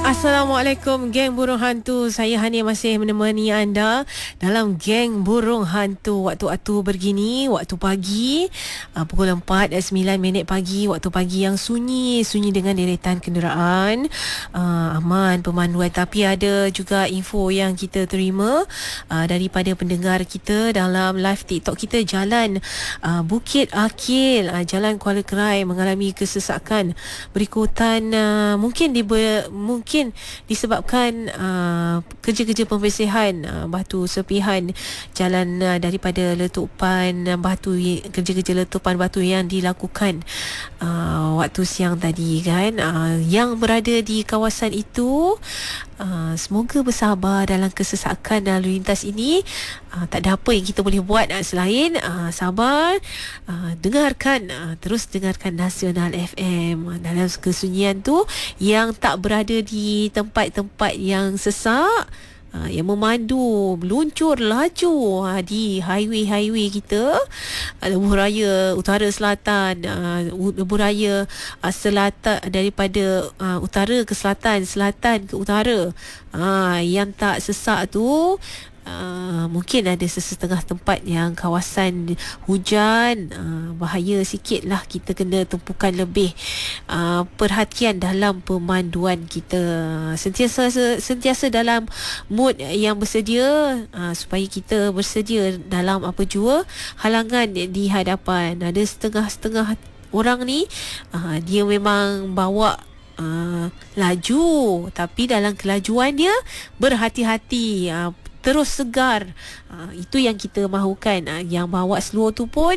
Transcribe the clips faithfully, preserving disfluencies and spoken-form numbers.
Assalamualaikum geng burung hantu. Saya Hani masih menemani anda dalam geng burung hantu waktu-waktu begini, waktu pagi, uh, pukul empat dan sembilan minit pagi, waktu pagi yang sunyi, sunyi dengan deretan kenderaan, uh, aman pemanduan. Tapi ada juga info yang kita terima uh, daripada pendengar kita dalam live TikTok kita. Jalan uh, Bukit Akil, uh, Jalan Kuala Kerai mengalami kesesakan berikutan uh, mungkin di mungkin Mungkin disebabkan uh, kerja-kerja pembersihan uh, batu serpihan jalan uh, daripada letupan uh, batu, kerja-kerja letupan batu yang dilakukan uh, waktu siang tadi kan. Uh, yang berada di kawasan itu, uh, semoga bersabar dalam kesesakan lalu lintas ini. Uh, tak ada apa yang kita boleh buat uh, selain uh, sabar, uh, dengarkan, uh, terus dengarkan Nasional F M uh, dalam kesunyian tu, yang tak berada di tempat-tempat yang sesak, Uh, yang memandu meluncur laju uh, di highway-highway kita, uh, lebuh raya utara selatan, uh, lebuh raya uh, selatan, daripada uh, utara ke selatan, selatan ke utara, uh, yang tak sesak tu. Uh, mungkin ada sesetengah tempat yang kawasan hujan, uh, bahaya sikit lah. Kita kena tumpukan lebih uh, perhatian dalam pemanduan kita, sentiasa sentiasa dalam mood yang bersedia, uh, supaya kita bersedia dalam apa jua halangan di hadapan. Ada setengah-setengah orang ni, uh, dia memang bawa uh, laju, tapi dalam kelajuan dia berhati-hati, uh, terus segar. Uh, itu yang kita mahukan. Uh, yang bawa slow tu pun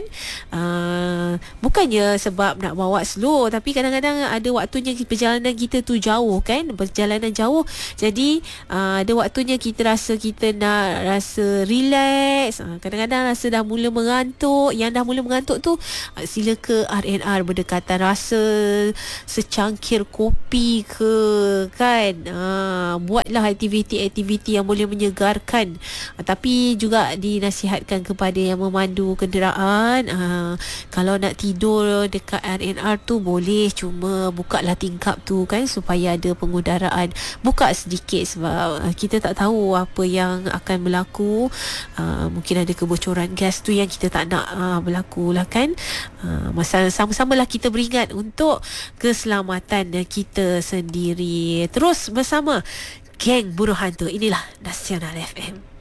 uh, bukannya sebab nak bawa slow, tapi kadang-kadang ada waktunya perjalanan kita tu jauh kan, perjalanan jauh, jadi uh, ada waktunya kita rasa kita nak rasa relax. Uh, kadang-kadang rasa dah mula mengantuk. Yang dah mula mengantuk tu, uh, sila ke R and R berdekatan, rasa secangkir kopi ke kan. Uh, buatlah aktiviti-aktiviti yang boleh menyegarkan. Uh, tapi juga dinasihatkan kepada yang memandu kenderaan, uh, kalau nak tidur dekat R and R tu boleh, cuma bukalah tingkap tu kan, supaya ada pengudaraan. Buka sedikit sebab uh, kita tak tahu apa yang akan berlaku. Uh, mungkin ada kebocoran gas tu yang kita tak nak uh, berlaku lah kan. Uh, masa sama-samalah kita beringat untuk keselamatan kita sendiri. Terus bersama geng burung hantu. Inilah Nasional F M.